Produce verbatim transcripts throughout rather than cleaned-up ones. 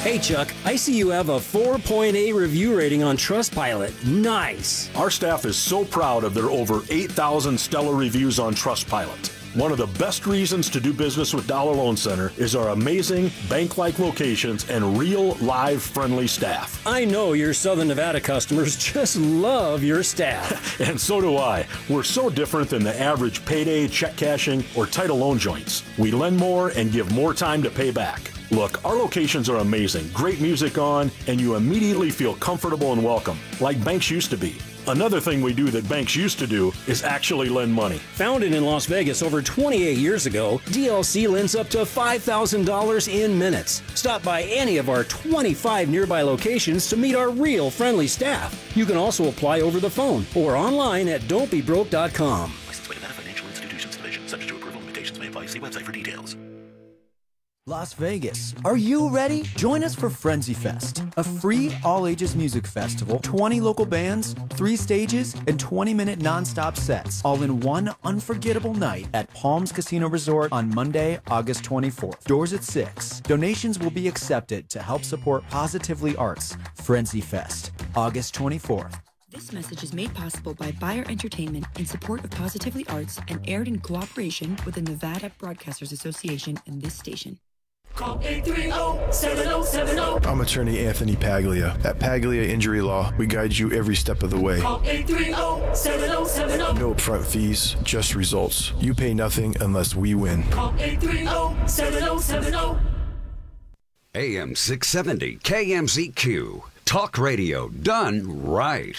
Hey, Chuck, I see you have a four point eight review rating on Trustpilot. Nice. Our staff is so proud of their over eight thousand stellar reviews on Trustpilot. One of the best reasons to do business with Dollar Loan Center is our amazing bank-like locations and real, live, friendly staff. I know your Southern Nevada customers just love your staff. And so do I. We're so different than the average payday, check cashing, or title loan joints. We lend more and give more time to pay back. Look, our locations are amazing, great music on, and you immediately feel comfortable and welcome, like banks used to be. Another thing we do that banks used to do is actually lend money. Founded in Las Vegas over twenty-eight years ago, D L C lends up to five thousand dollars in minutes. Stop by any of our twenty-five nearby locations to meet our real friendly staff. You can also apply over the phone or online at don't be broke dot com. Licensed by Nevada Financial Institutions Division. Subject to approval. Limitations may apply. See website for details. Las Vegas. Are you ready? Join us for Frenzy Fest, a free all-ages music festival, twenty local bands, three stages, and twenty-minute non-stop sets, all in one unforgettable night at Palms Casino Resort on Monday, August twenty-fourth. Doors at six. Donations will be accepted to help support Positively Arts. Frenzy Fest, August twenty-fourth. This message is made possible by Bayer Entertainment in support of Positively Arts and aired in cooperation with the Nevada Broadcasters Association and this station. Call eight three zero, seven zero seven zero. I'm attorney Anthony Paglia. At Paglia Injury Law, we guide you every step of the way. Call eight three zero, seven zero seven zero. No upfront fees, just results. You pay nothing unless we win. Call eight three zero, seven zero seven zero. A M six seventy K M Z Q. Talk radio done right.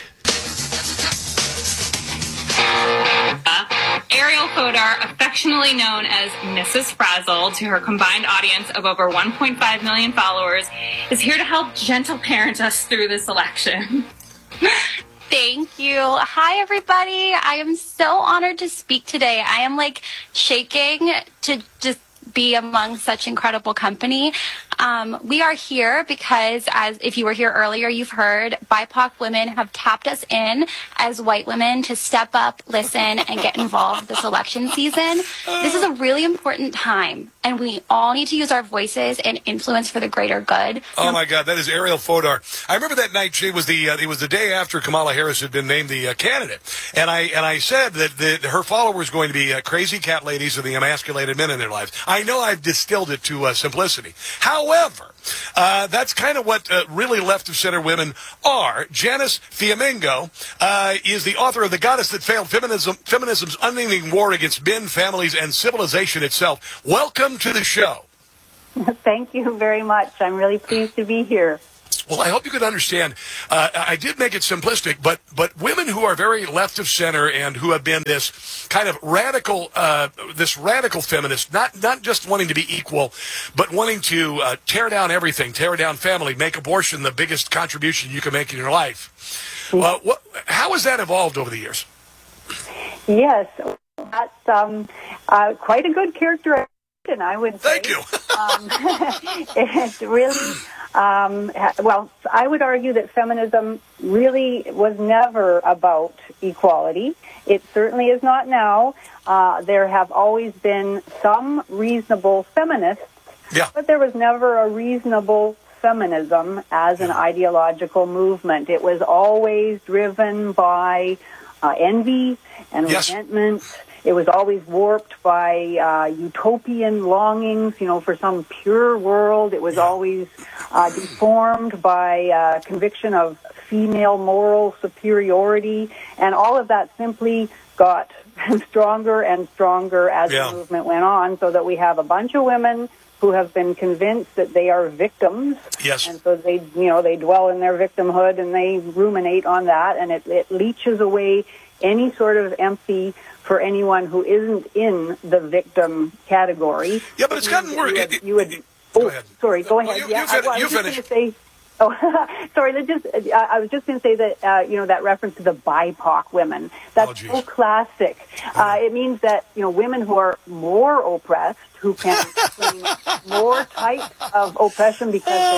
Ariel Fodor, affectionately known as Missus Frazzle, to her combined audience of over one point five million followers, is here to help gentle parent us through this election. Thank you. Hi, everybody. I am so honored to speak today. I am like shaking to just be among such incredible company. Um, we are here because, as if you were here earlier, you've heard B I P O C women have tapped us in as white women to step up, listen, and get involved this election season. This is a really important time, and we all need to use our voices and influence for the greater good. Oh my God, that is Ariel Fodor. I remember that night. She was the uh, it was the day after Kamala Harris had been named the uh, candidate, and I and I said that the, her followers going to be uh, crazy cat ladies or the emasculated men in their lives. I know I've distilled it to uh, simplicity. However, uh, that's kind of what uh, really left-of-center women are. Janice Fiamengo uh, is the author of The Goddess That Failed, Feminism, Feminism's Unending War Against Men, Families, and Civilization Itself. Welcome to the show. Thank you very much. I'm really pleased to be here. Well, I hope you could understand. Uh, I did make it simplistic, but but women who are very left of center and who have been this kind of radical, uh, this radical feminist, not not just wanting to be equal, but wanting to uh, tear down everything, tear down family, make abortion the biggest contribution you can make in your life. Uh, what, how has that evolved over the years? Yes, that's um, uh, quite a good characterization, I would say. Thank you. um, it's really. Um, well, I would argue that feminism really was never about equality. It certainly is not now. Uh, there have always been some reasonable feminists, yeah. but there was never a reasonable feminism as an ideological movement. It was always driven by uh, envy and yes. resentment. It was always warped by uh, utopian longings, you know, for some pure world. It was always uh, deformed by uh, conviction of female moral superiority. And all of that simply got stronger and stronger as yeah. the movement went on, so that we have a bunch of women who have been convinced that they are victims. Yes. And so they, you know, they dwell in their victimhood and they ruminate on that, and it, it leaches away any sort of empathy for anyone who isn't in the victim category. Yeah, but it's gotten worse. You would, you would oh, go ahead. sorry, go ahead. You, yeah, you, fin- I, I you was just finish. gonna say, oh, sorry, let's just, uh, I was just going to say that, uh, you know, that reference to the B I P O C women, that's oh, so classic. Uh, it means that, you know, women who are more oppressed, who can claim more types of oppression because they're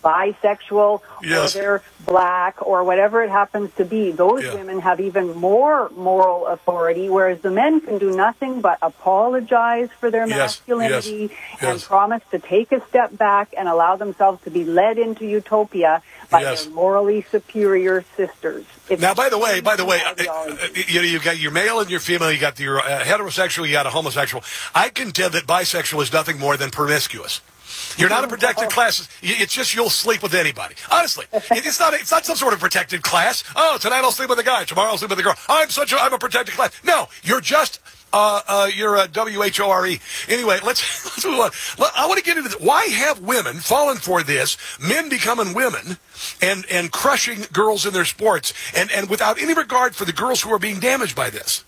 bisexual, yes. or they're black, or whatever it happens to be. Those Yeah. women have even more moral authority, whereas the men can do nothing but apologize for their Yes. masculinity Yes. and Yes. promise to take a step back and allow themselves to be led into utopia by Yes. their morally superior sisters. It's Now, by the way, by the way, uh, ideology. uh, you know, you've got your male and your female, you got your uh, heterosexual, you got a homosexual. I contend that bisexual is nothing more than promiscuous. You're not a protected class. It's just you'll sleep with anybody. Honestly, it's not. It's not some sort of protected class. Oh, tonight I'll sleep with a guy. Tomorrow I'll sleep with a girl. I'm such a. I'm a protected class. No, you're just. Uh, uh, you're a W H O R E. Anyway, let's, let's move on. I want to get into this. Why have women fallen for this? Men becoming women and and crushing girls in their sports, and and without any regard for the girls who are being damaged by this.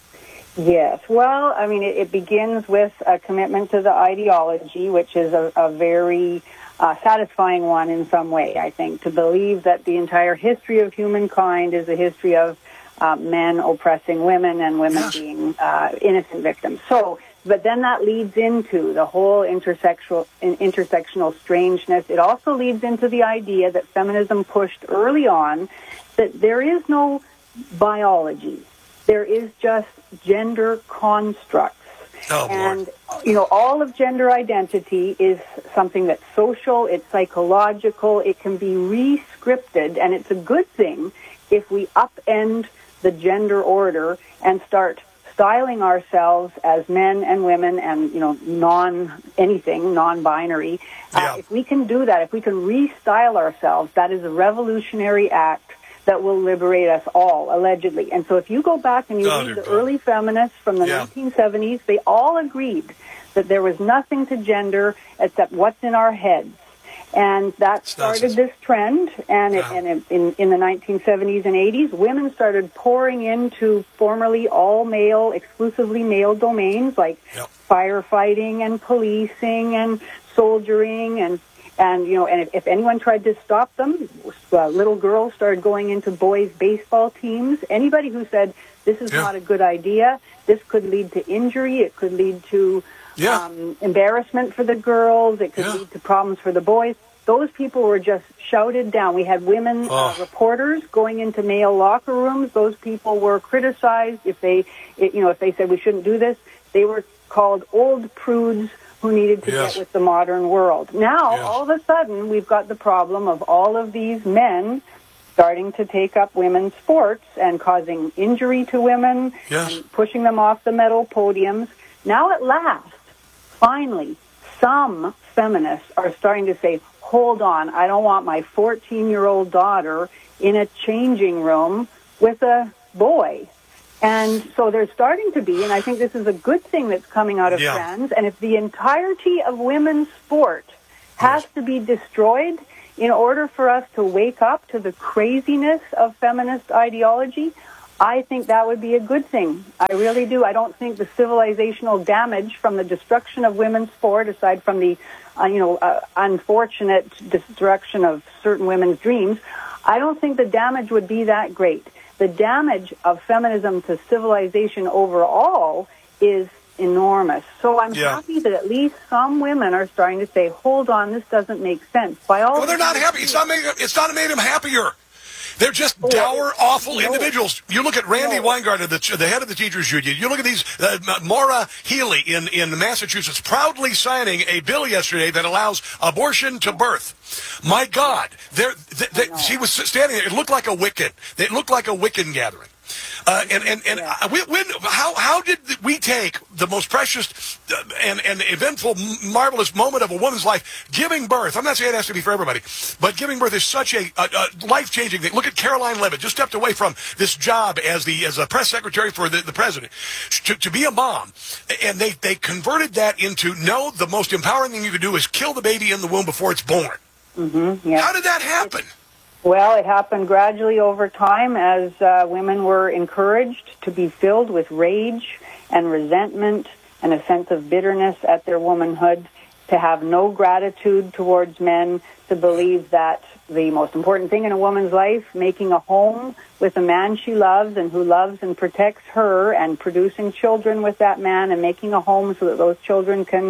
Yes. Well, I mean, it, it begins with a commitment to the ideology, which is a, a very uh, satisfying one in some way, I think, to believe that the entire history of humankind is a history of uh, men oppressing women and women Yes. being uh, innocent victims. So, but then that leads into the whole intersexual, intersectional strangeness. It also leads into the idea that feminism pushed early on that there is no biology. There is just gender constructs. Oh, and, you know, all of gender identity is something that's social, it's psychological, it can be re-scripted, and it's a good thing if we upend the gender order and start styling ourselves as men and women and, you know, non-anything, non-binary. Yeah. Uh, if we can do that, if we can re-style ourselves, that is a revolutionary act that will liberate us all, allegedly. And so if you go back and you Oh, read dear the God. early feminists from the Yeah. nineteen seventies, they all agreed that there was nothing to gender except what's in our heads. And that It's started nonsense. this trend, and, it, Yeah. and it, in, in the nineteen seventies and eighties, women started pouring into formerly all-male, exclusively male domains like Yep. firefighting and policing and soldiering and And, you know, and if, if anyone tried to stop them, uh, little girls started going into boys' baseball teams. Anybody who said, this is Yeah. not a good idea, this could lead to injury, it could lead to Yeah. um, embarrassment for the girls, it could Yeah. lead to problems for the boys, those people were just shouted down. We had women Oh. uh, reporters going into male locker rooms. Those people were criticized. If they, it, you know, if they said we shouldn't do this, they were called old prudes who needed to Yes. get with the modern world. Now, Yes. all of a sudden, we've got the problem of all of these men starting to take up women's sports and causing injury to women, Yes. and pushing them off the medal podiums. Now, at last, finally, some feminists are starting to say, hold on, I don't want my fourteen-year-old daughter in a changing room with a boy. And so there's starting to be, and I think this is a good thing that's coming out of Yeah. trans, and if the entirety of women's sport has Yes. to be destroyed in order for us to wake up to the craziness of feminist ideology, I think that would be a good thing. I really do. I don't think the civilizational damage from the destruction of women's sport, aside from the, uh, you know, uh, unfortunate destruction of certain women's dreams, I don't think the damage would be that great. The damage of feminism to civilization overall is enormous. So I'm Yeah. happy that at least some women are starting to say, hold on, this doesn't make sense. By all Well, they're not happy. It's not made. It's not made them happier. They're just dour, awful no. individuals. You look at Randy No. Weingarten, the, the head of the teachers union. You look at these, uh, Maura Healey in, in Massachusetts, proudly signing a bill yesterday that allows abortion to birth. My God, they're, they, they, she was standing there. It looked like a Wiccan. It looked like a Wiccan gathering. Uh, and and, and Yeah. uh, we, when, how how did we take the most precious uh, and, and eventful, m- marvelous moment of a woman's life, giving birth? I'm not saying it has to be for everybody, but giving birth is such a, a, a life-changing thing. Look at Caroline Levitt, just stepped away from this job as the as a press secretary for the, the president to, to be a mom, and they, they converted that into, no, the most empowering thing you can do is kill the baby in the womb before it's born. Mm-hmm, yeah. How did that happen? Well, it happened gradually over time as uh, women were encouraged to be filled with rage and resentment and a sense of bitterness at their womanhood, to have no gratitude towards men, to believe that the most important thing in a woman's life, making a home with a man she loves and who loves and protects her, and producing children with that man and making a home so that those children can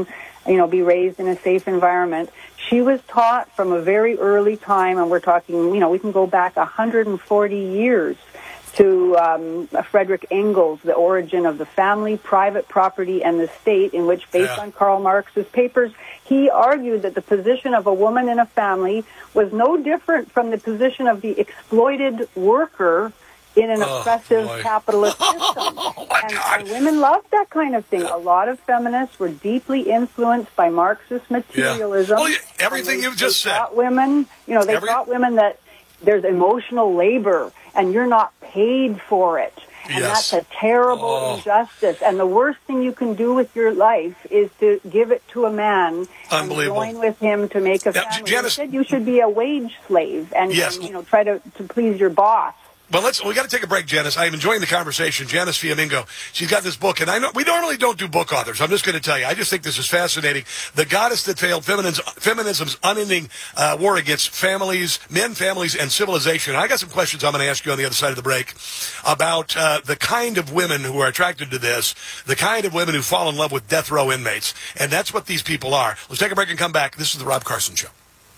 you know, be raised in a safe environment. She was taught from a very early time, and we're talking, you know, we can go back one hundred forty years to um, Frederick Engels, The Origin of the Family, Private Property, and the State, in which, based yeah. on Karl Marx's papers, he argued that the position of a woman in a family was no different from the position of the exploited worker in an oh, oppressive boy. capitalist system. Oh, and, and women loved that kind of thing. A lot of feminists were deeply influenced by Marxist materialism. Yeah. Well, yeah, everything you've just they said. Taught women, you know, they Every... taught women that there's emotional labor and you're not paid for it. And yes. that's a terrible oh. injustice. And the worst thing you can do with your life is to give it to a man and join with him to make a now, family. Janice, Instead, you should be a wage slave and, yes. and you know, try to, to please your boss. Well, let's. We got to take a break, Janice. I'm enjoying the conversation. Janice Fiamingo. She's got this book, and I know we normally don't do book authors. I'm just going to tell you. I just think this is fascinating. The Goddess That Failed: Feminism's, Feminism's Unending uh, War Against Families, Men, Families, and Civilization. And I got some questions I'm going to ask you on the other side of the break about uh, the kind of women who are attracted to this, the kind of women who fall in love with death row inmates, and that's what these people are. Let's take a break and come back. This is the Rob Carson Show.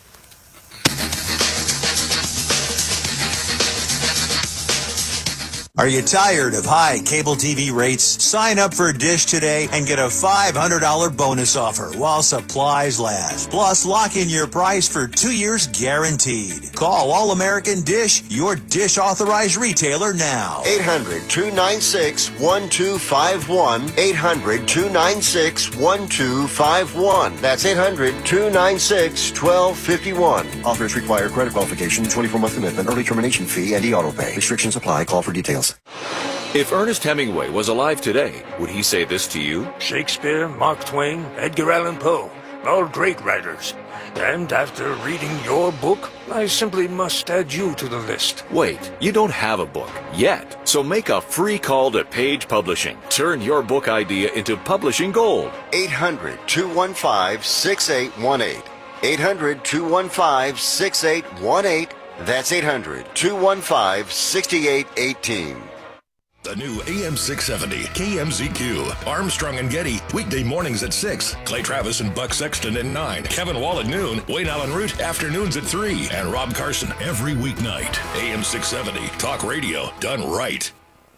Are you tired of high cable T V rates? Sign up for Dish today and get a five hundred dollars bonus offer while supplies last. Plus, lock in your price for two years guaranteed. Call All American Dish, your Dish authorized retailer now. eight hundred, two nine six, one two five one. eight hundred, two nine six, one two five one. That's eight hundred, two nine six, one two five one. Offers require credit qualification, twenty-four month commitment, early termination fee, and e-auto pay. Restrictions apply. Call for details. If Ernest Hemingway was alive today, would he say this to you? Shakespeare, Mark Twain, Edgar Allan Poe, all great writers. And after reading your book, I simply must add you to the list. Wait, you don't have a book yet. So make a free call to Page Publishing. Turn your book idea into publishing gold. eight hundred, two one five, six eight one eight. eight hundred, two one five, six eight one eight. That's eight hundred, two one five, six eight one eight. The new A M six seventy K M Z Q. Armstrong and Getty, weekday mornings at six. Clay Travis and Buck Sexton at nine. Kevin Wall at noon. Wayne Allen Root, afternoons at three. And Rob Carson every weeknight. A M six seventy, talk radio done right.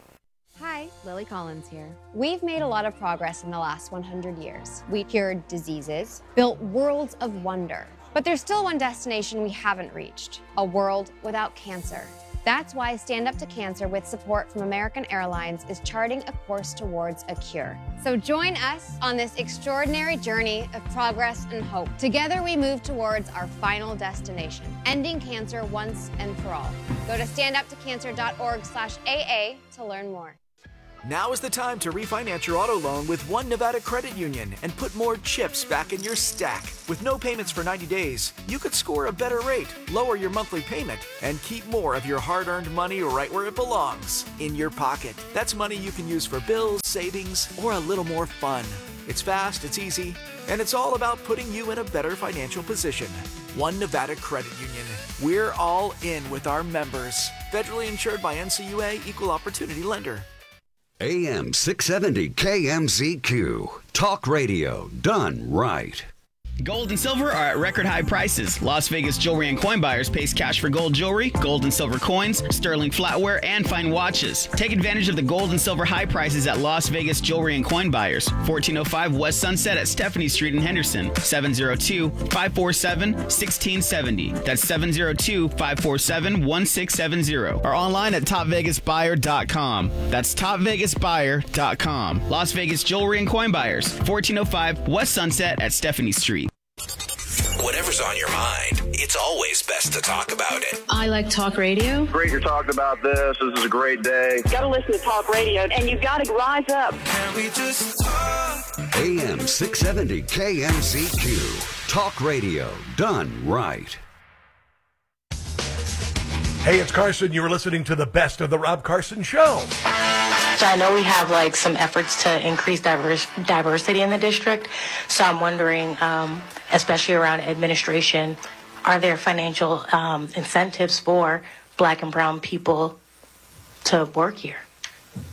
Hi, Lily Collins here. We've made a lot of progress in the last one hundred years. We cured diseases, built worlds of wonder. But there's still one destination we haven't reached, a world without cancer. That's why Stand Up to Cancer, with support from American Airlines, is charting a course towards a cure. So join us on this extraordinary journey of progress and hope. Together we move towards our final destination, ending cancer once and for all. Go to stand up to cancer dot org slash A A to learn more. Now is the time to refinance your auto loan with One Nevada Credit Union and put more chips back in your stack. With no payments for ninety days, you could score a better rate, lower your monthly payment, and keep more of your hard-earned money right where it belongs, in your pocket. That's money you can use for bills, savings, or a little more fun. It's fast, it's easy, and it's all about putting you in a better financial position. One Nevada Credit Union. We're all in with our members. Federally insured by N C U A, Equal Opportunity Lender. A M six seventy K M Z Q. Talk radio done right. Gold and silver are at record high prices. Las Vegas Jewelry and Coin Buyers pays cash for gold jewelry, gold and silver coins, sterling flatware, and fine watches. Take advantage of the gold and silver high prices at Las Vegas Jewelry and Coin Buyers. fourteen oh five West Sunset at Stephanie Street in Henderson. seven oh two, five four seven, one six seven oh. That's seven oh two, five four seven, one six seven oh. Or online at top vegas buyer dot com. That's top vegas buyer dot com. Las Vegas Jewelry and Coin Buyers. fourteen oh five West Sunset at Stephanie Street. Whatever's on your mind, it's always best to talk about it. I like talk radio. Great you're talking about this. This is a great day. Got to listen to talk radio, and you got to rise up. Can we just talk? A M six seventy K M Z Q. Talk radio done right. Hey, it's Carson. You were listening to the best of the Rob Carson Show. So I know we have like some efforts to increase diverse, diversity in the district. So I'm wondering, um, especially around administration, are there financial um, incentives for Black and brown people to work here?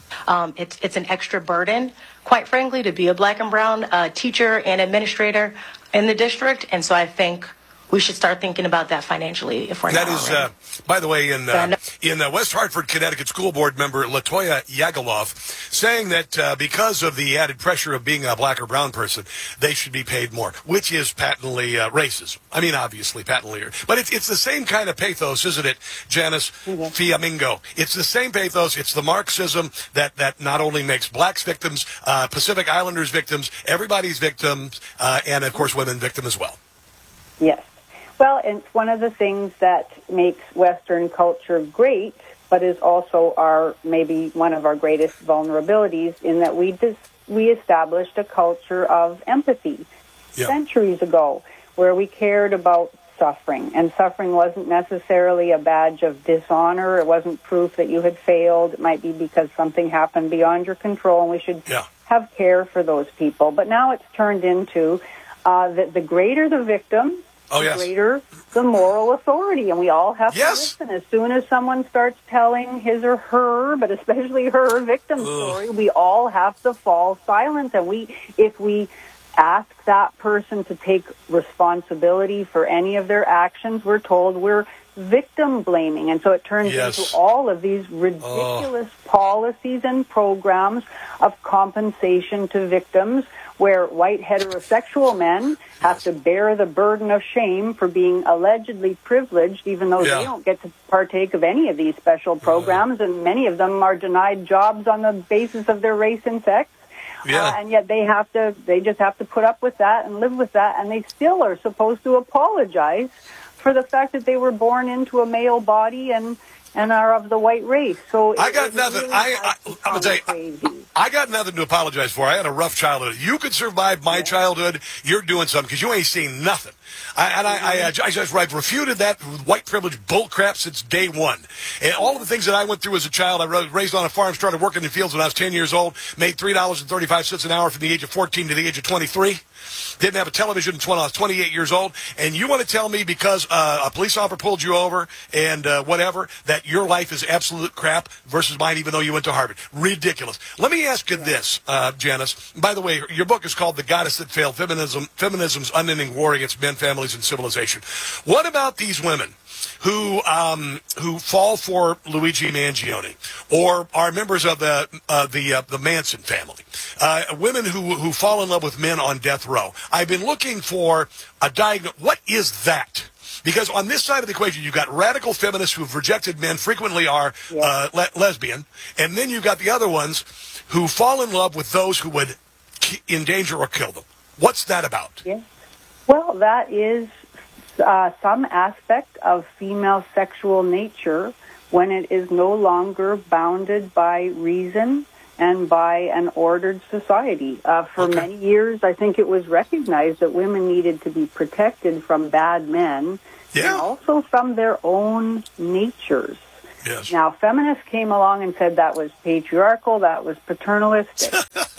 Um, it's it's an extra burden, quite frankly, to be a black and brown uh, teacher and administrator in the district. And so I think we should start thinking about that financially if we're That not is, already. uh, by the way, in uh, in uh, West Hartford, Connecticut school board member Latoya Yagaloff saying that uh, because of the added pressure of being a black or brown person, they should be paid more, which is patently uh, racist. I mean, obviously, patently. But it's, it's the same kind of pathos, isn't it, Janice Fiamingo? It's the same pathos. It's the Marxism that, that not only makes blacks victims, uh, Pacific Islanders victims, everybody's victims, uh, and, of course, women victim as well. Yes. Well, it's one of the things that makes Western culture great, but is also our maybe one of our greatest vulnerabilities in that we dis- we established a culture of empathy Yeah. centuries ago, where we cared about suffering, and suffering wasn't necessarily a badge of dishonor. It wasn't proof that you had failed. It might be because something happened beyond your control, and we should Yeah. have care for those people. But now it's turned into uh, that the greater the victim, Oh, the yes. greater the moral authority, and we all have Yes. to listen. As soon as someone starts telling his or her, but especially her victim story, we all have to fall silent. And we, if we ask that person to take responsibility for any of their actions, we're told we're victim blaming. And so it turns Yes. into all of these ridiculous policies and programs of compensation to victims, where white heterosexual men have to bear the burden of shame for being allegedly privileged, even though Yeah. they don't get to partake of any of these special programs, and many of them are denied jobs on the basis of their race and sex. Yeah. Uh, and yet they have to, they just have to put up with that and live with that, and they still are supposed to apologize for the fact that they were born into a male body and and are of the white race. So I it- got it nothing. really I, has I I'm gonna tell you, I, I got nothing to apologize for. I had a rough childhood. You could survive my childhood. You're doing something because you ain't seen nothing. I, and I, I, I, just, I've refuted that white privilege bullcrap since day one. And all of the things that I went through as a child, I was raised on a farm, started working in fields when I was ten years old, made three dollars and thirty-five cents an hour from the age of fourteen to the age of twenty-three. Didn't have a television until I was twenty-eight years old. And you want to tell me because uh, a police officer pulled you over and uh, whatever, that your life is absolute crap versus mine, even though you went to Harvard? Ridiculous. Let me ask you this, uh, Janice. By the way, your book is called The Goddess That Failed, Feminism, Feminism's Unending War Against Men, Families, and Civilization. What about these women who um, who fall for Luigi Mangione or are members of the uh, the uh, the Manson family? Uh, women who who fall in love with men on death row. I've been looking for a diagnosis. What is that? Because on this side of the equation, you've got radical feminists who've rejected men, frequently are uh, le- lesbian, and then you've got the other ones who fall in love with those who would ki- endanger or kill them. What's that about? Yeah. Well, that is uh, some aspect of female sexual nature when it is no longer bounded by reason and by an ordered society. Uh, for Okay. many years, I think it was recognized that women needed to be protected from bad men and also from their own natures. Yes. Now, feminists came along and said that was patriarchal, that was paternalistic.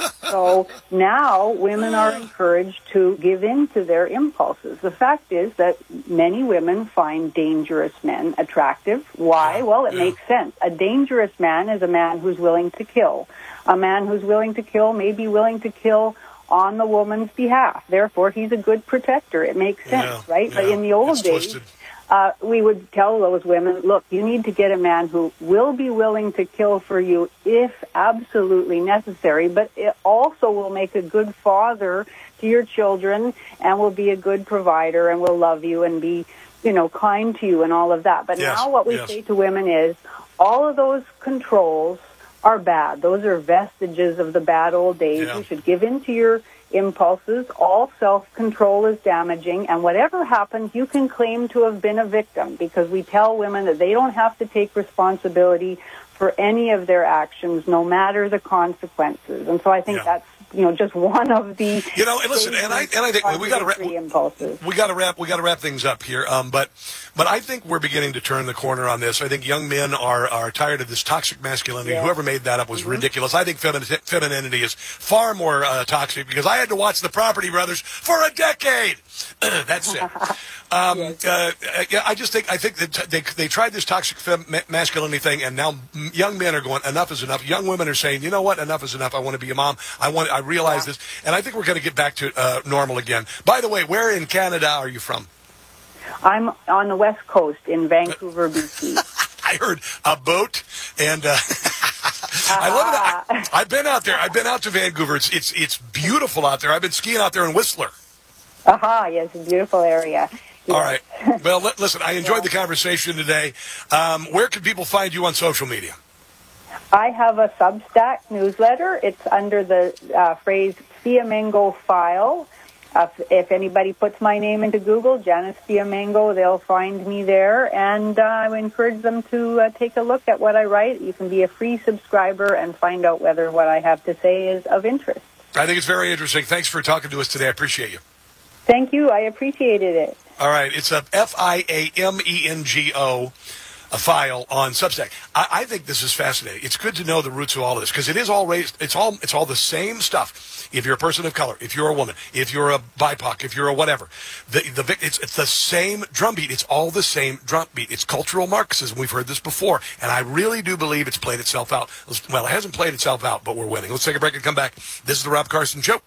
So now women are encouraged to give in to their impulses. The fact is that many women find dangerous men attractive. Why? Well, it makes sense. A dangerous man is a man who's willing to kill. A man who's willing to kill may be willing to kill on the woman's behalf. Therefore, he's a good protector. It makes sense, Yeah, right? But yeah. in the old It's days, twisted. uh, we would tell those women, look, you need to get a man who will be willing to kill for you if absolutely necessary, but it also will make a good father to your children and will be a good provider and will love you and be, you know, kind to you and all of that. But Yes, now what we yes. say to women is all of those controls are bad. Those are vestiges of the bad old days. Yeah. You should give in to your impulses. All self-control is damaging, and whatever happens, you can claim to have been a victim, because we tell women that they don't have to take responsibility for any of their actions, no matter the consequences. And so I think Yeah. that's, you know, just one of the You know, and listen, and I and I think we got to wrap. impulses. We got to wrap. We got to wrap things up here. Um, but but I think we're beginning to turn the corner on this. I think young men are are tired of this toxic masculinity. Yeah. Whoever made that up was ridiculous. I think femini- femininity is far more uh, toxic, because I had to watch The Property Brothers for a decade. That's it. Um, uh, uh, yeah, I just think I think that they they tried this toxic fem- masculinity thing, and now young men are going, enough is enough. Young women are saying, you know what, enough is enough. I want to be a mom. I want. I realize yeah. this, and I think we're going to get back to uh, normal again. By the way, where in Canada are you from? I'm on the West Coast in Vancouver, B C. I heard a boat, and uh, I love it. I, I've been out there. I've been out to Vancouver. It's it's it's beautiful out there. I've been skiing out there in Whistler. Aha, yes, a beautiful area. Yes. All right. Well, li- listen, I enjoyed the conversation today. Um, where can people find you on social media? I have a Substack newsletter. It's under the uh, phrase Fiamengo File. Uh, if anybody puts my name into Google, Janice Fiamengo, they'll find me there. And uh, I would encourage them to uh, take a look at what I write. You can be a free subscriber and find out whether what I have to say is of interest. I think it's very interesting. Thanks for talking to us today. I appreciate you. Thank you. I appreciated it. All right. It's a F I A M E N G O a file on Substack. I, I think this is fascinating. It's good to know the roots of all of this because it is all raised. It's all it's all the same stuff. If you're a person of color, if you're a woman, if you're a B I P O C, if you're a whatever, the the it's it's the same drumbeat. It's all the same drumbeat. It's cultural Marxism. We've heard this before, and I really do believe it's played itself out. Well, it hasn't played itself out, but we're winning. Let's take a break and come back. This is the Rob Carson Show.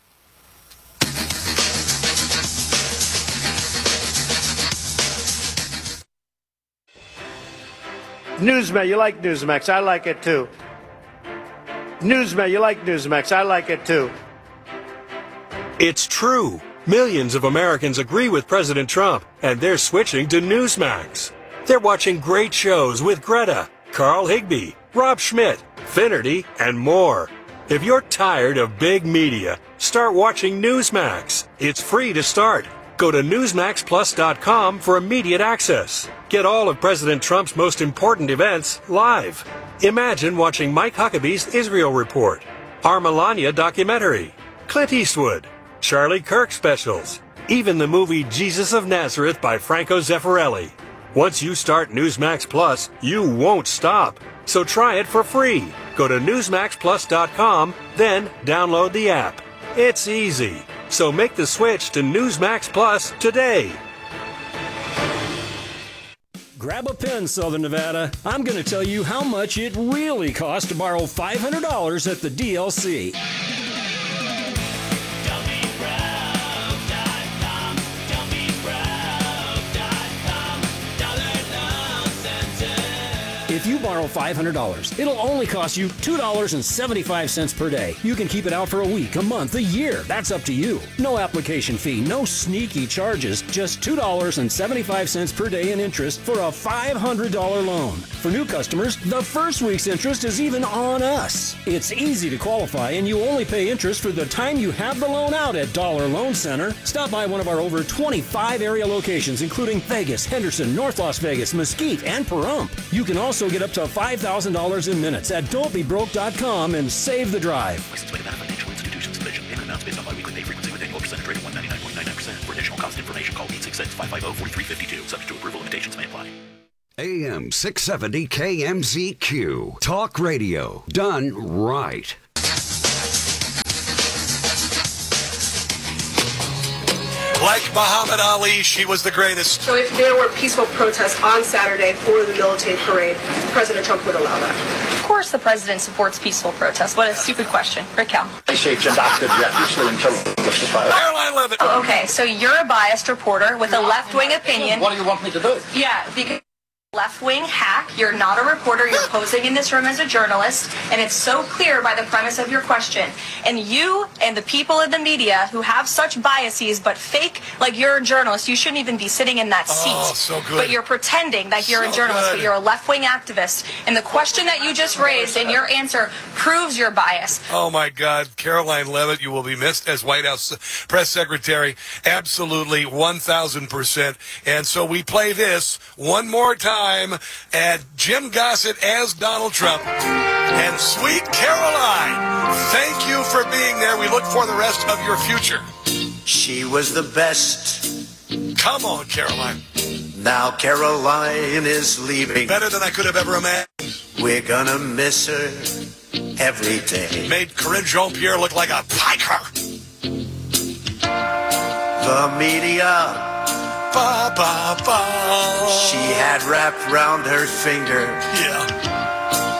Newsmax, you like Newsmax. I like it too. Newsmax, you like Newsmax. I like it too. It's true. Millions of Americans agree with President Trump, and they're switching to Newsmax. They're watching great shows with Greta, Carl Higbie, Rob Schmidt, Finnerty, and more. If you're tired of big media, start watching Newsmax. It's free to start. Go to newsmax plus dot com for immediate access. Get all of President Trump's most important events live. Imagine watching Mike Huckabee's Israel Report, our Melania documentary, Clint Eastwood, Charlie Kirk specials, even the movie Jesus of Nazareth by Franco Zeffirelli. Once you start Newsmax Plus, you won't stop. So try it for free. Go to newsmax plus dot com, then download the app. It's easy. So make the switch to Newsmax Plus today. Grab a pen, Southern Nevada. I'm going to tell you how much it really costs to borrow five hundred dollars at the D L C. If you borrow five hundred dollars, it'll only cost you two dollars and seventy-five cents per day. You can keep it out for a week, a month, a year. That's up to you. No application fee, no sneaky charges, just two dollars and seventy-five cents per day in interest for a five hundred dollars loan. For new customers, the first week's interest is even on us. It's easy to qualify, and you only pay interest for the time you have the loan out at Dollar Loan Center. Stop by one of our over twenty-five area locations, including Vegas, Henderson, North Las Vegas, Mesquite, and Pahrump. You can also get up to five thousand dollars in minutes at don't be broke dot com and save the drive. License by Nevada Financial Institutions Division. Payment amounts based on biweekly pay frequency with annual percentage rate of one ninety-nine point nine nine percent. For additional cost information, call eight six six, five five zero, four three five two. Subject to approval, limitations may apply. A M six seventy K M Z Q. Talk radio done right. Like Muhammad Ali, she was the greatest. So if there were peaceful protests on Saturday for the military parade, President Trump would allow that? Of course the president supports peaceful protests. What a stupid question. Raquel. Caroline Levitt. Oh, okay, so you're a biased reporter with a left-wing opinion. What do you want me to do? Yeah, because left-wing hack. You're not a reporter. You're posing in this room as a journalist, and it's so clear by the premise of your question. And you and the people in the media who have such biases but fake like you're a journalist, you shouldn't even be sitting in that seat. Oh, so good. But you're pretending that you're So a journalist, good. but you're a left-wing activist. And the question that you just raised and your answer proves your bias. Oh, my God. Caroline Levitt, you will be missed as White House press secretary. Absolutely, one thousand percent. And so we play this one more time at Jim Gossett as Donald Trump. And sweet Caroline, thank you for being there. We look for the rest of your future. She was the best. Come on, Caroline. Now Caroline is leaving. Better than I could have ever imagined. We're gonna miss her every day. Made Corinne Jean-Pierre look like a piker. The media, ba, ba, ba. she had wrapped round her finger. Yeah.